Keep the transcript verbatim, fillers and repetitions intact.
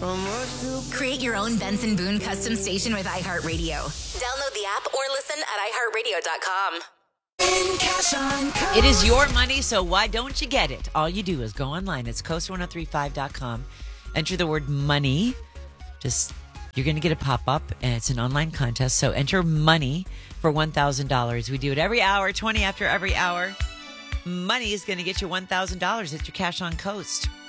Create your own Benson Boone custom station with iHeartRadio. Download the app or listen at i heart radio dot com. It is your money, so why don't you get it? All you do is go online. It's coast ten thirty-five dot com. Enter the word money. Just you're going to get a pop-up, and it's an online contest. So enter money for one thousand dollars. We do it every hour, twenty after every hour. Money is going to get you one thousand dollars. It's your Cash on Coast.